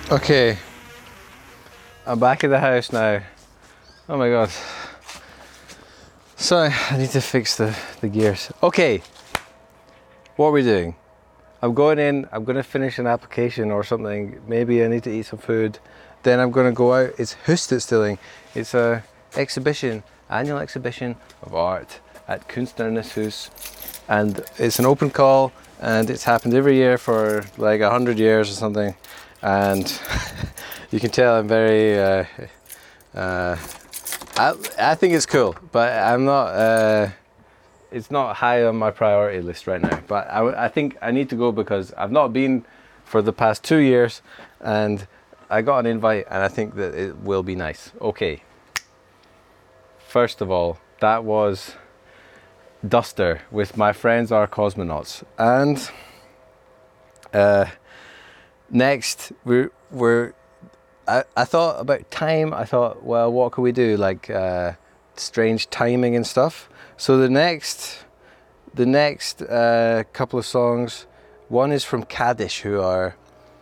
Okay, I'm back at the house now. Oh my god. Sorry, I need to fix the gears. Okay, what are we doing? I'm going in, I'm going to finish an application or something. Maybe I need to eat some food. Then I'm going to go out. It's Hustutstilling. It's a exhibition, annual exhibition of art at Kunstnernes Hus. And it's an open call, and it's happened every year for like 100 years or something. And you can tell I'm very, I think it's cool, but I'm not, it's not high on my priority list right now. But I think I need to go because I've not been for the past 2 years, and I got an invite, and I think that it will be nice. Okay. First of all, that was Duster with My Friends Are Cosmonauts. And next, I thought about time. I thought, well, what could we do? Like strange timing and stuff. So the next couple of songs, one is from Kaddish, who are,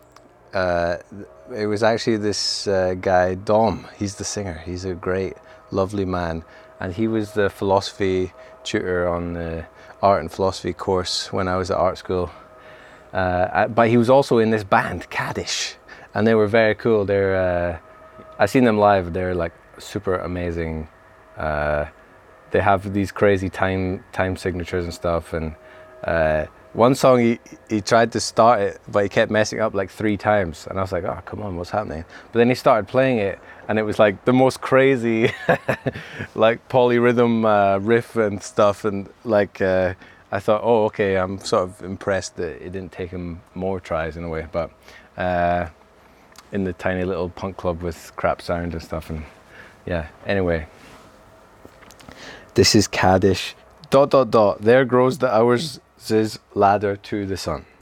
it was actually this guy, Dom. He's the singer. He's a great, lovely man. And he was the philosophy tutor on the art and philosophy course when I was at art school. But he was also in this band, Kaddish. And they were very cool. They're, I've seen them live. They're like super amazing. They have these crazy time signatures and stuff. And one song he tried to start it, but he kept messing up like 3 times. And I was like, oh, come on, what's happening? But then he started playing it, and it was like the most crazy, like polyrhythm riff and stuff. And like, I thought, oh, okay, I'm sort of impressed that it didn't take him more tries in a way. But in the tiny little punk club with crap sound and stuff. And yeah, anyway. This is Kaddish. ... There grows the hours' ladder to the sun.